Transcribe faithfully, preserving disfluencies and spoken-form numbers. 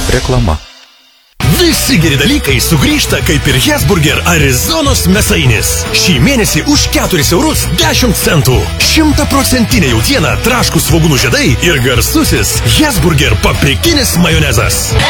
Reklama. Visi geri dalykai sugrįžta kaip ir Hesburger Arizonos mėsainis. Šį mėnesį už keturis eurus dešimt centų. Šimtaprocentinė jautiena, traškūs svogūnų žiedai ir garsusis Hesburger paprikinis majonezas.